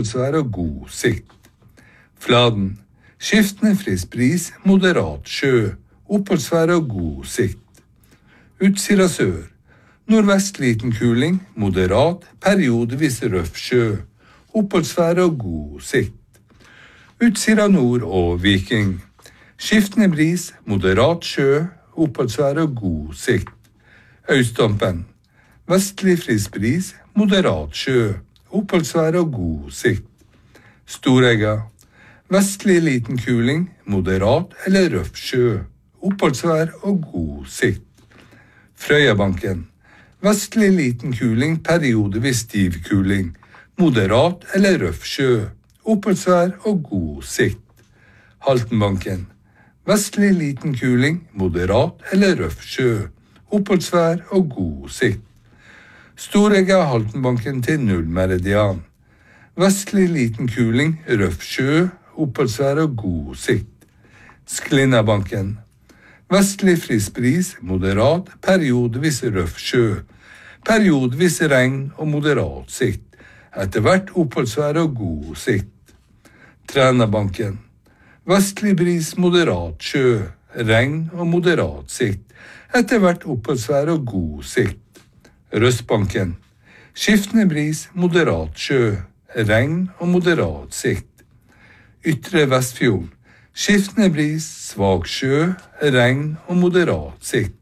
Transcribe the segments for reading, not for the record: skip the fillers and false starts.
oppholdsvær og god sikt. Fladen, skiftende frisk bris, moderat sjø, oppholdsvær og god sikt. Utsira sør, nordvest liten kuling, moderat, periodevis røff sjø, oppholdsvær og god sikt. Utsira nord og Viking, skiftende bris, moderat sjø, oppholdsvær og god sikt. Østompen, vestlig frisk bris, moderat sjø, oppholdsvær og god sikt. Storegga, vestlig liten kuling, moderat eller røff sjø, oppholdsvær og god sikt. Frøyabanken, vestlig liten kuling, periodevis stiv kuling, moderat eller røff sjø, oppholdsvær og god sikt. Haltenbanken, vestlig liten kuling, moderat eller røff sjø, oppholdsvær og god sikt. Storegga Haltenbanken til nullmeridian. Vestlig liten kuling, røff sjø, oppholdsvær og god sikt. Sklinnabanken. Vestlig frisk bris, moderat, periodevis røff sjø, periodevis regn og moderat sikt. Etter hvert oppholdsvær og god sikt. Trænabanken. Vestlig bris, moderat sjø, regn og moderat sikt. Etter hvert oppholdsvær og god sikt. Røstbanken. Skiftende bris, moderat sjø, regn og moderat sikt. Ytre Vestfjord. Skiftende bris, svak sjø, regn og moderat sikt.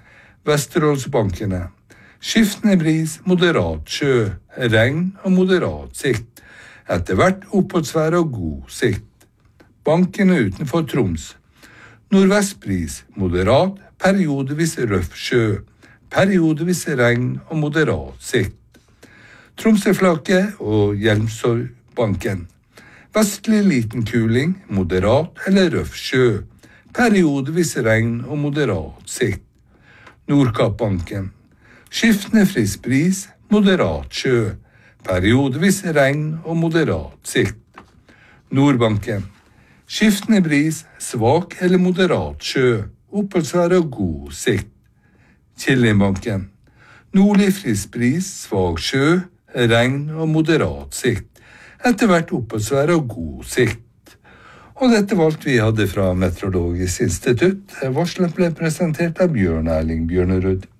Vesterålsbankene. Skiftende bris, moderat sjø, regn og moderat sikt. Etter hvert oppholdsvær og god sikt. Bankene utenfor Troms. Nordvestbris, moderat, periodevis røff sjø, periodevis regn og moderat sikt. Tromsøflaket og Hjelmsøybanken. Vestlig liten kuling, moderat eller røff sjø, periodevis regn og moderat sikt. Nordkappbanken. Skiftende frisk bris, moderat sjø, periodevis regn og moderat sikt. Nordbanken. Skiftende bris, svak eller moderat sjø, oppholdsvær og god sikt. Killingbanken. Nordlig frisk bris, svak sjø, regn og moderat sikt. Etter hvert oppholdsvær og god sikt. Og dette var alt vi hadde fra Meteorologisk institutt. Varslet ble presentert av Bjørn Erling Bjørnerud.